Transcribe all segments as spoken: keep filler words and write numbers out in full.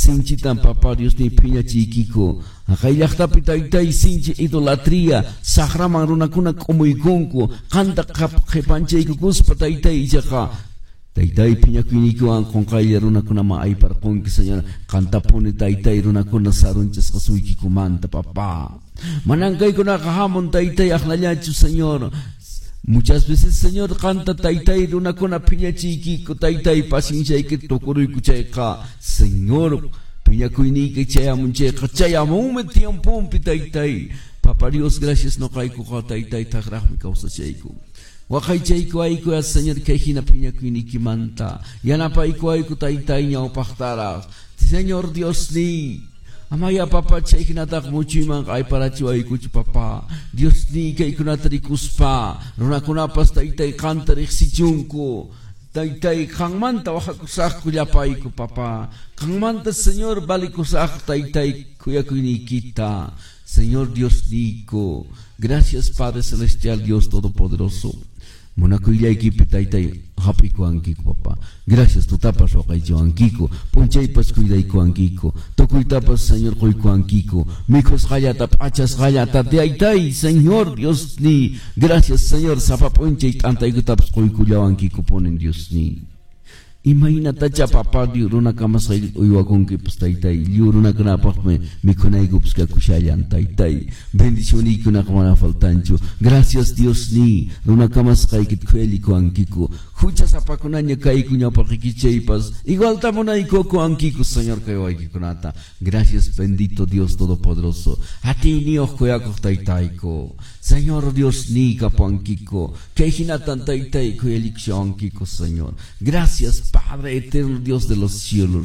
sinchitan papá Dios ni piña chiquiko akayllaqtapi taytay sinchi idolatría saqraman runakuna q'umuykunku qanta qhipanchayku kuspa taytay ichaqa taytay piñakuyniykuwan qunqaylla runakunama ayparqunki señor qantapuni taytay runakuna sarunchasqa suykikumanta papá manan kaykunaqa hamun taytay aqlallachu señor. Muchas veces señor canta taytay runakuna piñachiykiku taytay pacienciayki tukuruyku chayqa señor piñakuyniyki chayamunchayqa chayamunmi tiempumpi taytay papá Dios gracias noqaykuqa taytay taqraqmi kawsachayku waqaychayku ayku señor kay hina piñakuyniykimanta yanapayku ayku taytay ñawpaqtaraq señor Dios ni amaya papá chayhinataq muchuyman ayparachu aykuchu papá Dios ni kaykunata rikuspa runakunapas taytay qanta riqsichunku taytay qanmanta wahakusaqku llapayku papá qanmanta señor valikusaq taytay kuyakuyniykita señor Dios niku gracias Padre Celestial Dios Todopoderoso munakuylaykipi taytay hap'ikuwankiku papá gracias tutapas waqaychiwankiku punchaypas cuidaykuwankiku tukuytapas señor quykuwankiku mikhusqallata p'achasqallata taytay señor Dios ni gracias señor sapa p'unchay t'antaykutapas quykullawankiku ponen Dios ni imaynatacha papá Dios runakamasqay uywakunkipas taytay llu runakunapaqmi mikhunaykupas kakushallan taytay bendicioniykunaqa mana faltanchu gracias Dios ni runakamasqaykita kuyallikuwankiku hucha sapakunaña kayku ñawpaqikichaypas igualta munaykukuwankiku señor kaywaykikunata gracias bendito Dios Todopoderoso a ti niyoq kuyakuq taytayku señor Dios ni kapuwankiku kay hinatan taytay kuyallikushawankiku señor gracias Padre eterno Dios de los cielos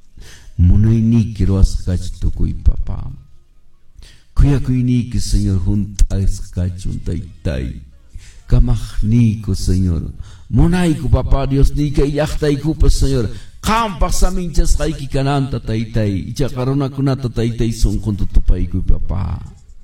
munayniki ruwasqachu tukuy papá kuyakuyniki señor juntasqachu taytay kamaqniku señor munayku papá Dios ni kay llaqtaykupas señor qampaq saminchasqayki kananta taytay ichaqa runakunata taytay sunqunta tupaykuy papá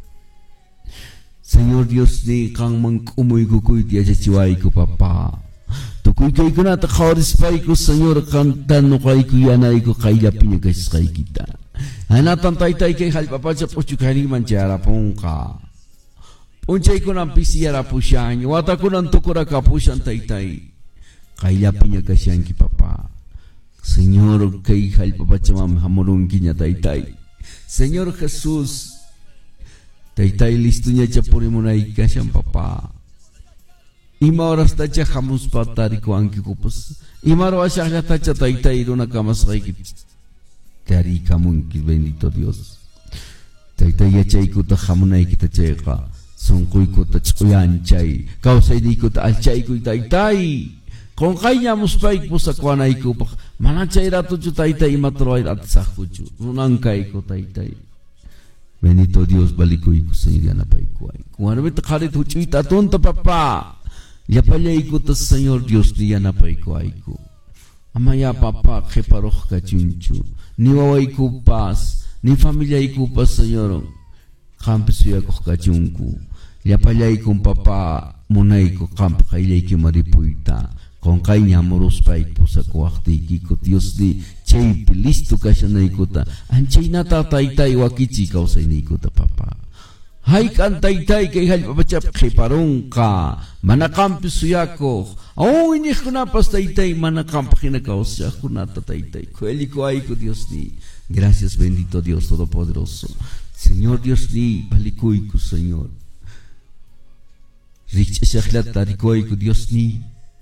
señor Dios ni qanman q'umuykukuyta yachachiwayku papá tukuy kaykunata qhawarispayku señor qanta nuqayku yanayku qayllapiña kashasqaykita hanatan taytay kay hallp'apacha p'uchukayninman chayarapunqa p'unchaykunan pisiyarapushan watakunan tukurakapushan taytay qayllapiña kashanki papá señor kay hallp'apachaman hamurunkiña taytay señor Jesús taytay listuñacha purimunayki kashan papá ima horastacha hamuspa tarikuwankikupas ima ruwashaqllatacha taytay runakamasqayki tarikamunki bendito Dios taytay yachaykuta hamunaykita chayqa sunquykuta ch'uyanchay kawsayniykuta alchaykuy taytay qunqay ñamuspayki pusakuwanaykupaq mana chay ratuchu taytay imata ruwayta atisaqkuchu runankayku taytay bendito Dios valikuyku señor yanapaykuwayku warmita qharita huch'uyta atunta papá llapallaykuta señor Dios ni yanapaykuwayku amaya papá qhiparuq kachunchu ni wawaykupas ni familiaykupas señor qampi suyakuq kachunku llapallaykun papá munayku qampa qayllaykima ripuyta qunqay ñamuruspayki pusakuwaqtiykiku Dios ni chaypi listo kashanaykuta anchaynata taytay wakichiy kawsayniykuta papá haykan taytay kay hallp'apachapi qhiparunqa mana qampi suyakuq awn iñiqkunapas taytay mana qampa hina kawsaqkunata taytay kuyallikuwayku Dios ni gracias bendito Dios Todopoderoso señor Dios ni valikuyku señor rikch'ashaqllata rikuwayku Dios ni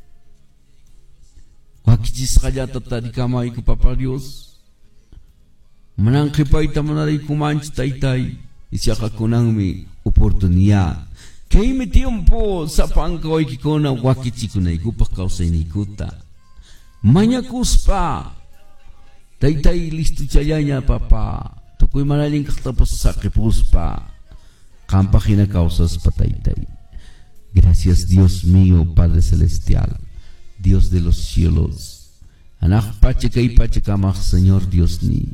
wakichisqallata tarikamayku papá Dios manan qhipayta manaraykumanchu taytay isyaqa kunanmi oportunidad kaymi tiempo sapanka waykikuna wakichikunaykupaq kawsayniykuta mañakuspa taytay listuchallaña papá tukuy mana allinkaqtapas saqipuspa qampa hina kawsaspa taytay gracias Dios mío Padre Celestial Dios de los cielos anaq pacha kay pacha kamaq Señor Dios ni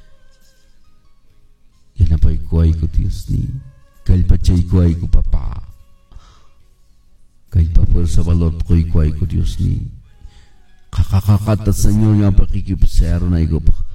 yanapaykuwayku Dios ni kallpachaykuwayku papá kallpa fuerza valor quykuwayku Dios ni qaqaqaqata Señor ñawpaqikipas sayarunaykupak